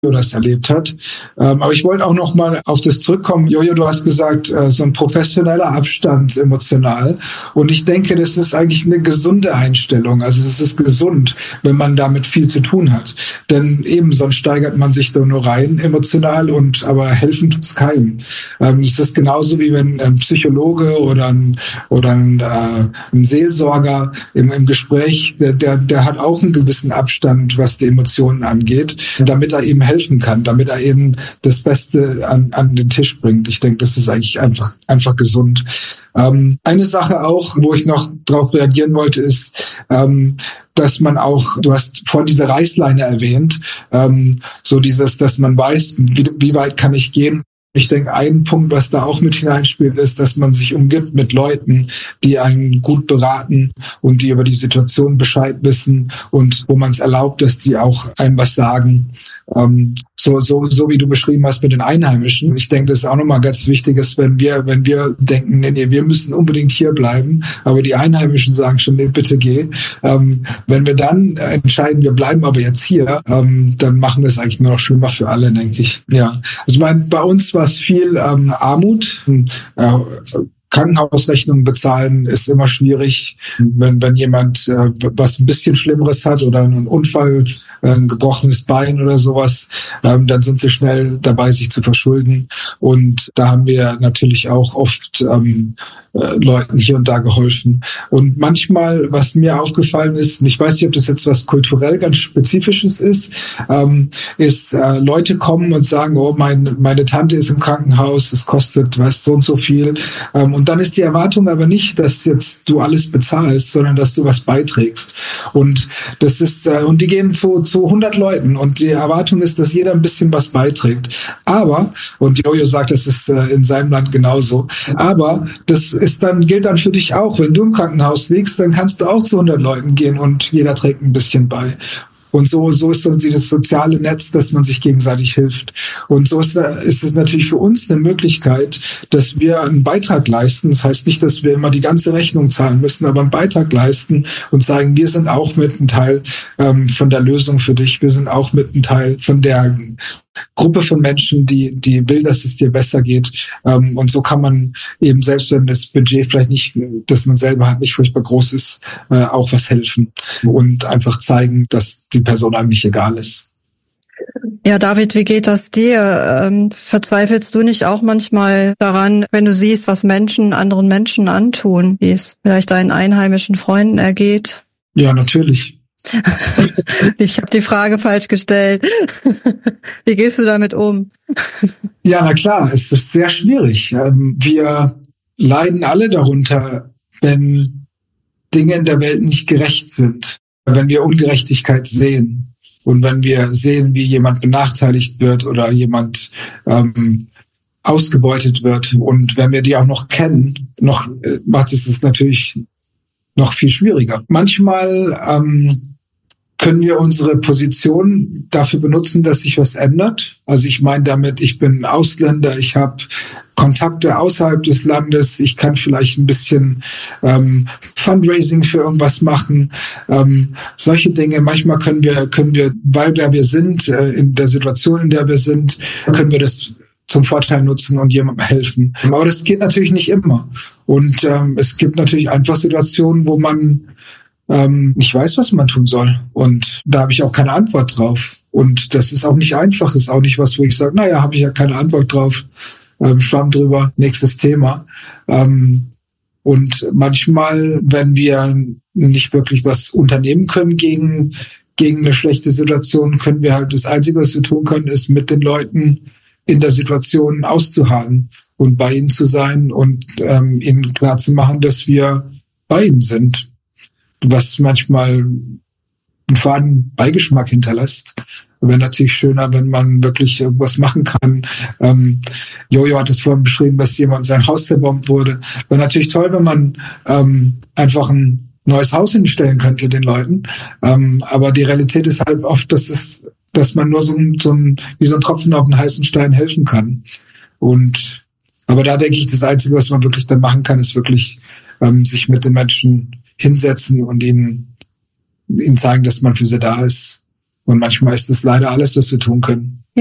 das erlebt hat. Aber ich wollte auch noch mal auf das zurückkommen. Jojo, du hast gesagt, so ein professioneller Abstand emotional. Und ich denke, das ist eigentlich eine gesunde Einstellung. Also es ist gesund, wenn man damit viel zu tun hat. Denn eben, sonst steigert man sich da nur rein emotional aber helfen tut's keinem. Es ist genauso wie wenn ein Psychologe oder ein Seelsorger im Gespräch, der hat auch einen gewissen Abstand, was die Emotionen angeht, damit er eben helfen kann, damit er eben das Beste an den Tisch bringt. Ich denke, das ist eigentlich einfach gesund. Eine Sache auch, wo ich noch drauf reagieren wollte, ist, dass man auch, du hast vorhin diese Reißleine erwähnt, so dieses, dass man weiß, wie weit kann ich gehen. Ich denke, ein Punkt, was da auch mit hineinspielt, ist, dass man sich umgibt mit Leuten, die einen gut beraten und die über die Situation Bescheid wissen und wo man es erlaubt, dass die auch einem was sagen. So wie du beschrieben hast mit den Einheimischen. Ich denke, das ist auch nochmal ganz wichtig, ist, wenn wir denken, nee, wir müssen unbedingt hier bleiben, aber die Einheimischen sagen schon, nee, bitte geh. Wenn wir dann entscheiden, wir bleiben aber jetzt hier, dann machen wir es eigentlich nur noch schlimmer für alle, denke ich. Ja, also bei uns war es viel Armut. Krankenhausrechnungen bezahlen ist immer schwierig, wenn jemand was ein bisschen Schlimmeres hat oder einen Unfall, ein gebrochenes Bein oder sowas, dann sind sie schnell dabei, sich zu verschulden. Und da haben wir natürlich auch oft Leuten hier und da geholfen. Und manchmal, was mir aufgefallen ist, und ich weiß nicht, ob das jetzt was kulturell ganz Spezifisches ist Leute kommen und sagen, oh, meine Tante ist im Krankenhaus, es kostet so und so viel. Und dann ist die Erwartung aber nicht, dass jetzt du alles bezahlst, sondern dass du was beiträgst. Und das ist, und die gehen zu 100 Leuten und die Erwartung ist, dass jeder ein bisschen was beiträgt. Aber, und Jojo sagt, das ist in seinem Land genauso, aber das gilt dann für dich auch. Wenn du im Krankenhaus liegst, dann kannst du auch zu 100 Leuten gehen und jeder trägt ein bisschen bei. Und so ist uns das soziale Netz, dass man sich gegenseitig hilft. Und so ist es natürlich für uns eine Möglichkeit, dass wir einen Beitrag leisten. Das heißt nicht, dass wir immer die ganze Rechnung zahlen müssen, aber einen Beitrag leisten und sagen, wir sind auch mit ein Teil von der Lösung für dich. Wir sind auch mit ein Teil von der Gruppe von Menschen, die will, dass es dir besser geht. Und so kann man eben, selbst wenn das Budget vielleicht nicht, das man selber hat, nicht furchtbar groß ist, auch was helfen und einfach zeigen, dass die Person einem nicht egal ist. Ja, David, wie geht das dir? Verzweifelst du nicht auch manchmal daran, wenn du siehst, was Menschen anderen Menschen antun, wie es vielleicht deinen einheimischen Freunden ergeht? Ja, natürlich. Ich habe die Frage falsch gestellt. Wie gehst du damit um? Ja, na klar, es ist sehr schwierig. Wir leiden alle darunter, wenn Dinge in der Welt nicht gerecht sind, wenn wir Ungerechtigkeit sehen und wenn wir sehen, wie jemand benachteiligt wird oder jemand ausgebeutet wird. Und wenn wir die auch noch kennen, macht es natürlich noch viel schwieriger. Manchmal können wir unsere Position dafür benutzen, dass sich was ändert. Also ich meine damit, ich bin Ausländer, ich habe Kontakte außerhalb des Landes, ich kann vielleicht ein bisschen Fundraising für irgendwas machen, solche Dinge. Manchmal können wir, weil wir sind, in der Situation, in der wir sind, können wir das zum Vorteil nutzen und jemandem helfen. Aber das geht natürlich nicht immer. Und es gibt natürlich einfach Situationen, wo man nicht weiß, was man tun soll. Und da habe ich auch keine Antwort drauf. Und das ist auch nicht einfach. Das ist auch nicht was, wo ich sage, naja, habe ich ja keine Antwort drauf. Schwamm drüber, nächstes Thema. Und manchmal, wenn wir nicht wirklich was unternehmen können gegen eine schlechte Situation, können wir halt, das Einzige, was wir tun können, ist mit den Leuten in der Situation auszuharren und bei ihnen zu sein und ihnen klarzumachen, dass wir bei ihnen sind. Was manchmal einen faden Beigeschmack hinterlässt. Wäre natürlich schöner, wenn man wirklich irgendwas machen kann. Jojo hat es vorhin beschrieben, dass jemand sein Haus zerbombt wurde. Wäre natürlich toll, wenn man einfach ein neues Haus hinstellen könnte den Leuten. Aber die Realität ist halt oft, dass man nur wie so ein Tropfen auf einen heißen Stein helfen kann. Aber da denke ich, das Einzige, was man wirklich dann machen kann, ist wirklich sich mit den Menschen hinsetzen und ihnen zeigen, dass man für sie da ist. Und manchmal ist das leider alles, was wir tun können.